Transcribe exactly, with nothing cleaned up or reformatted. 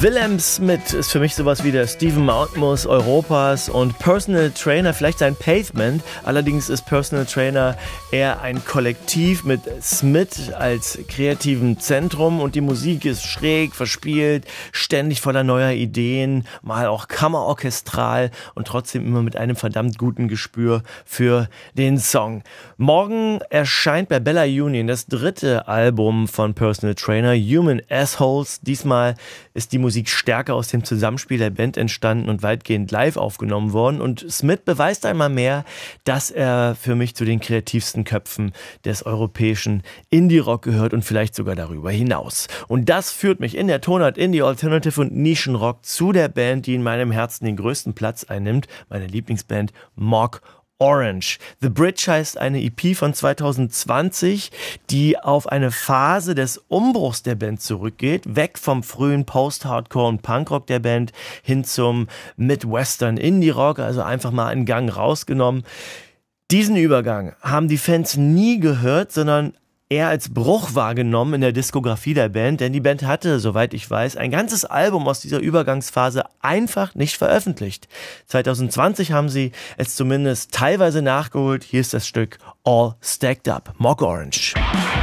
Willem Smith ist für mich sowas wie der Stephen Mountainmoose Europas und Personal Trainer, vielleicht sein Pavement. Allerdings ist Personal Trainer eher ein Kollektiv mit Smith als kreativem Zentrum und die Musik ist schräg, verspielt, ständig voller neuer Ideen, mal auch kammerorchestral und trotzdem immer mit einem verdammt guten Gespür für den Song. Morgen erscheint bei Bella Union das dritte Album von Personal Trainer, Human Assholes. Diesmal ist die Musik stärker aus dem Zusammenspiel der Band entstanden und weitgehend live aufgenommen worden. Und Smith beweist einmal mehr, dass er für mich zu den kreativsten Köpfen des europäischen Indie-Rock gehört und vielleicht sogar darüber hinaus. Und das führt mich in der Tonart Indie, Alternative und Nischenrock zu der Band, die in meinem Herzen den größten Platz einnimmt, meine Lieblingsband Mock Orange. The Bridge heißt eine E P von zwanzig zwanzig, die auf eine Phase des Umbruchs der Band zurückgeht, weg vom frühen Post-Hardcore und Punkrock der Band hin zum Midwestern Indie-Rock, also einfach mal einen Gang rausgenommen. Diesen Übergang haben die Fans nie gehört, sondern eher als Bruch wahrgenommen in der Diskografie der Band, denn die Band hatte, soweit ich weiß, ein ganzes Album aus dieser Übergangsphase einfach nicht veröffentlicht. zwanzig zwanzig haben sie es zumindest teilweise nachgeholt. Hier ist das Stück All Stacked Up, Mock Orange.